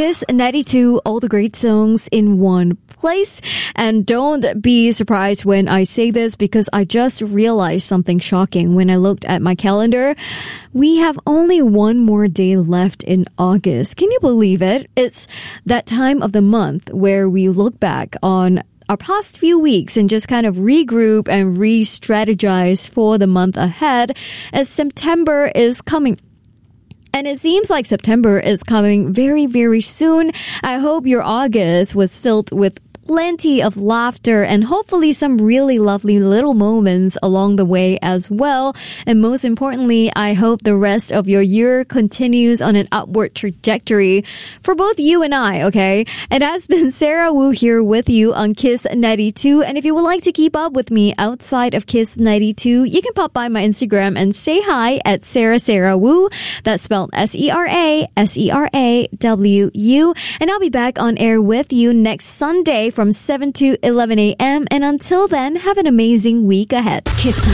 Kiss 92, all the great songs in one place. And don't be surprised when I say this because I just realized something shocking when I looked at my calendar. We have only one more day left in August. Can you believe it? It's that time of the month where we look back on our past few weeks and just kind of regroup and re-strategize for the month ahead as September is coming. And it seems like September is coming very, very soon. I hope your August was filled with plenty of laughter and hopefully some really lovely little moments along the way as well. And most importantly, I hope the rest of your year continues on an upward trajectory for both you and I, okay? It has been Sarah Wu here with you on Kiss 92. And if you would like to keep up with me outside of Kiss 92, you can pop by my Instagram and say hi at Sarah Wu. That's spelled SERASERAWU. And I'll be back on air with you next Sunday from 7 to 11 a.m. And until then, have an amazing week ahead. Kiss